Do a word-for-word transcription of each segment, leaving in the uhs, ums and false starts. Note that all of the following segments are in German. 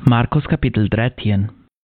Markus Kapitel dreizehn.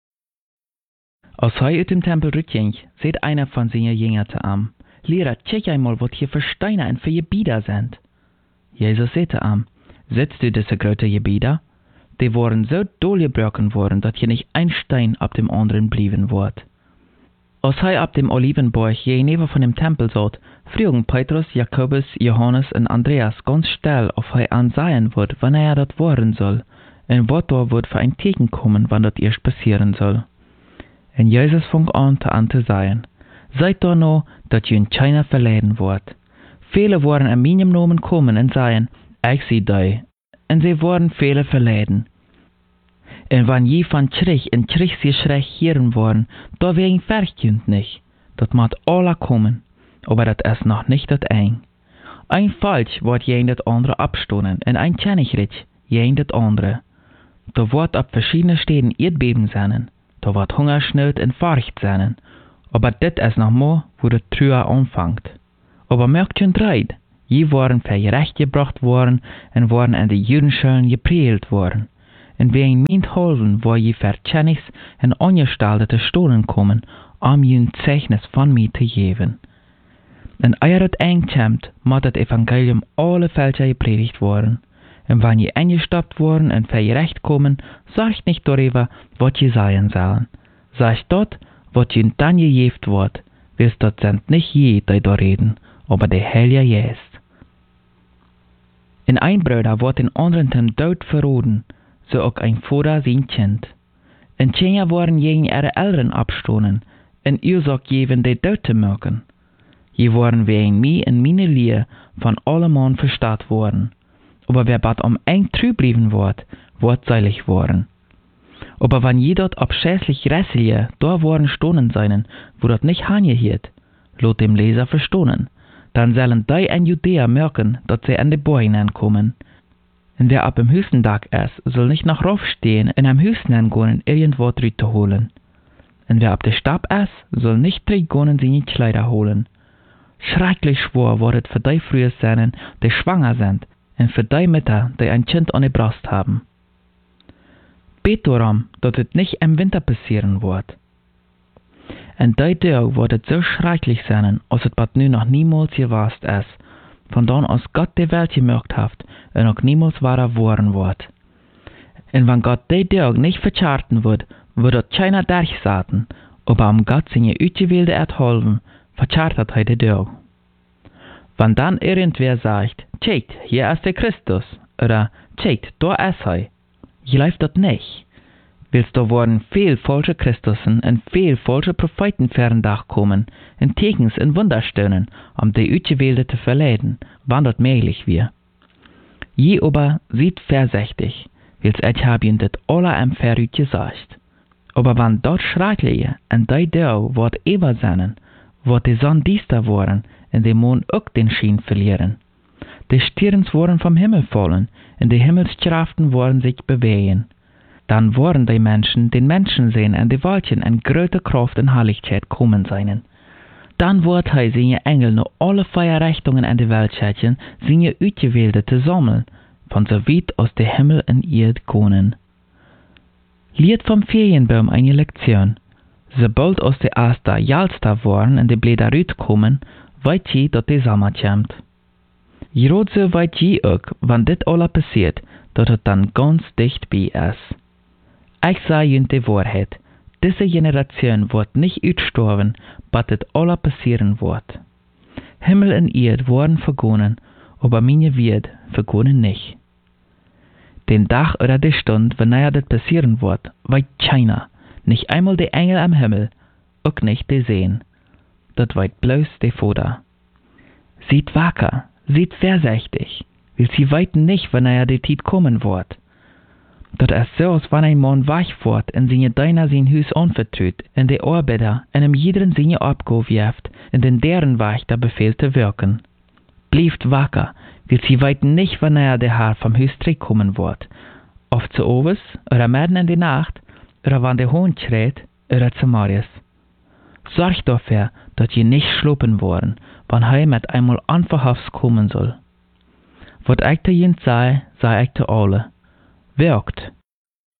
Als hij uit dem Tempel rückging, seht einer von seinen Jüngern zu ihm: Lehrer, check einmal, wat hier für Steine und für Gebieder sind. Jesus sagte ihm: Sitzt du diese große Gebieder? Die waren so durchgebrochen worden, dass hier nicht ein Stein ab dem anderen blieben wird. Als hij ab dem Olivenberg gegenüber von dem Tempel saß, fragen Petrus, Jakobus, Johannes und Andreas ganz still, ob hij ansehen wird, wann er das worden soll, und was da wird für ein Teken kommen, wann das erst passieren soll. Und Jesus fing an, zu sagen: Seid da noch, dass ihr in China verleiden wird. Viele werden an meinem Namen kommen und sagen: Ich sehe dich. Und sie werden viele verleiden. Und wenn je von Krieg und Kriegsgeschrei hören wollen, da wegen verkündet nicht. Das mag alle kommen, aber das ist noch nicht das ein. Ein Falsch wird gegen das andere abstoßen und ein Königreich gegen das andere. Da wird ab verschiedenen Städten Erdbeben sein, da wird Hungersnot und Furcht sein, aber das ist noch mal, wo das Trühe anfängt. Aber merkt schon dreid, je waren für gerecht gebracht worden und waren an die Judenschulen gepredigt worden. Und wegen mein Holden, wo je für Kennis und Angestellte Stolen kommen, um je ein Zeichnis von mir zu geben. Und ehe das einkommt, muss das Evangelium alle Fälscher gepredigt worden. Und wenn je eingestoppt worden und für gerecht kommen, sagt nicht darüber, was je sagen sollen. Sagt dort, was je dann gegeben wird, wirst dort sind nicht je, die da reden, aber der Heilige Geist. In ein Bruder wird den anderen zum Tod verroden, so auch ein Vater sein Kind. Und Kinder worden gegen ihre Eltern abstoßen, und Ursache geben, die Tod zu machen. Je worden wegen mir und meine Lehre von allem Mann verstaat worden. Aber wer bad um ein trü blieben wird, wird seilig worden. Aber wenn je dort abschäßlich Rässelige da worden stonen seinen, wo dort nicht hangehiert, lot dem Leser verstonen, dann sollen die in Judäa merken, dass sie an die Bäume ankommen. Und wer ab dem höchsten Tag ist, soll nicht nach rauf stehen und am höchsten angehen, irgendwo drüber holen. Und wer ab der Stab ist, soll nicht drüber seine Kleider holen. Schrecklich schwor wird es für die früher sein, die schwanger sind, und für die Mütter, die ein Kind an der Brust haben. Bet darum, dass es nicht im Winter passieren wird. Und die Tag wird es so schrecklich sein, als es bald nu noch niemals gewast ist, von dann aus Gott die Welt gemerkt hat und auch niemals wahrer worden wird. Und wenn Gott die Tag nicht vercharten wird, wird dort keiner durchsaten, aber um Gott seine Utgewählte erhalten, verchartet er die Tag. Wenn dann irgendwer sagt: Tscheit, hier ist der Christus, oder Tschait, da ist er, läuft das nicht. Willst du worden viel falsche Christussen und viel falsche Propheten fern Dach kommen, in Tekens und Wunderstunden, um die Utgewählte zu verleiden, wann das möglich wir. Je aber sieht vorsichtig, willst ich hab ihn das alle am Verrüt gesagt. Aber wenn dort schreckliche und die Tag wird eber sein, wird die Sonne düster worden und der Mond auch den Schein verlieren. Die Stirns worden vom Himmel fallen und die Himmelskraften worden sich bewegen. Dann werden die Menschen den Menschen sehen und die Waldchen in größter Kraft und Herrlichkeit kommen sein. Dann wird er seine Engel nur alle vier Richtungen in die Welt schicken, seine Utgewählte zu sammeln, von so weit aus der Himmel und Erde kommen. Lied vom Ferienbaum eine Lektion. Sobald aus der Aster Jalster waren und die Blätter kommen, weiß je, dass der Sommer kommt. Gerade so weiß je auch, wenn dit alle passiert, dass es dann ganz dicht bei ist. Ich sage Ihnen die Wahrheit, diese Generation wird nicht aussterben, bis das alle passieren wird. Himmel und Erde werden vergonnen, aber meine wird vergonnen nicht. Den Tag oder die Stunde, wenn er das passieren wird, weiß keiner, nicht einmal die Engel am Himmel, auch nicht die Seen. Das weiß bloß der Vater. Seid wacker, seid vorsichtig, weil sie weiten nicht, wenn er die Zeit kommen wird. Das ist so, als wenn ein Mann wach wird und seine Diener sein Haus anvertraut, und die Arbeiter einem jeden seine Abgabe wirft, und in deren Wach der Befehl zu wirken. Bleibt wacker, weil sie weiten nicht, wenn er der Herr vom Haus zurückkommen wird, oft zu Oves, oder mitten in die Nacht, oder wenn der Hund schreit, oder zu Marius. Sorgt dafür, dass ihr nicht schlupen worden, wenn er mit einmal unverhofft kommen soll. Was ich zu ihnen sei, sei ich zu alle. Wirkt,